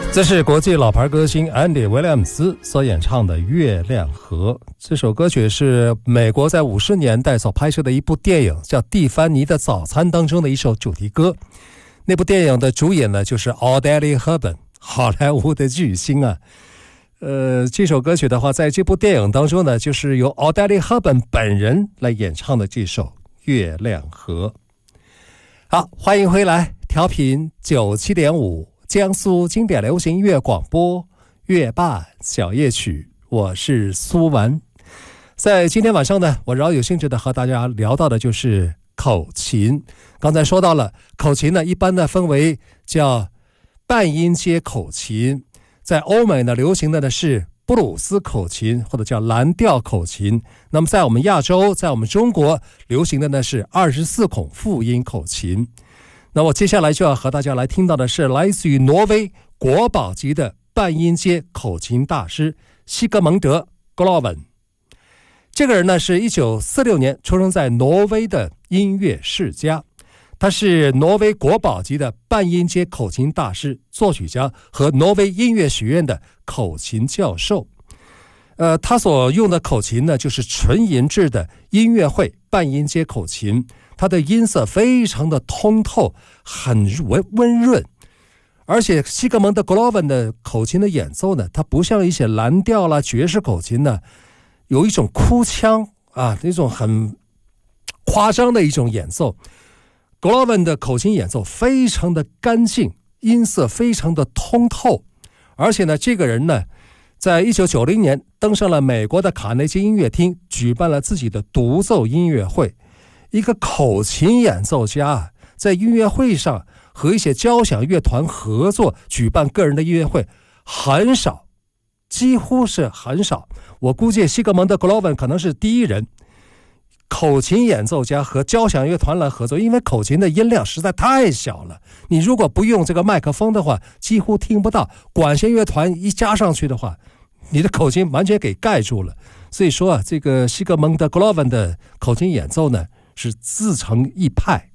这是国际老牌歌星安迪·威廉姆斯所演唱的《月亮河》。这首歌曲是美国在50年代所拍摄的一部电影叫《蒂凡尼的早餐》当中的一首主题歌。那部电影的主演呢，就是 Audrey Hepburn， 好莱坞的巨星啊。这首歌曲的话，在这部电影当中呢，就是由 Audrey Hepburn 本人来演唱的这首《月亮河》。好，欢迎回来，调频97.5。江苏经典流行音乐广播月半小夜曲，我是苏文。在今天晚上呢，我饶有兴致的和大家聊到的就是口琴。刚才说到了口琴呢，一般呢分为叫半音阶口琴，在欧美呢流行的呢是布鲁斯口琴或者叫蓝调口琴。那么在我们亚洲，在我们中国流行的呢是24孔复音口琴。那我接下来就要和大家来听到的是来自于挪威国宝级的半音阶口琴大师西格蒙德·格洛文。这个人呢是1946年出生在挪威的音乐世家，他是挪威国宝级的半音阶口琴大师、作曲家和挪威音乐学院的口琴教授。他所用的口琴呢就是纯银制的音乐会半音阶口琴，它的音色非常的通透，很温润。而且西格蒙德·格洛文的口琴的演奏呢，它不像一些蓝调啦、爵士口琴呢，有一种哭腔啊，那种很夸张的一种演奏。格洛文的口琴演奏非常的干净，音色非常的通透。而且呢，这个人呢在1990年登上了美国的卡内基音乐厅，举办了自己的独奏音乐会。一个口琴演奏家在音乐会上和一些交响乐团合作举办个人的音乐会很少，几乎是很少。我估计西格蒙德·格洛文可能是第一人，口琴演奏家和交响乐团来合作，因为口琴的音量实在太小了，你如果不用这个麦克风的话几乎听不到，管弦乐团一加上去的话，你的口琴完全给盖住了。所以说啊，这个西格蒙德·格洛文的口琴演奏呢是自成一派。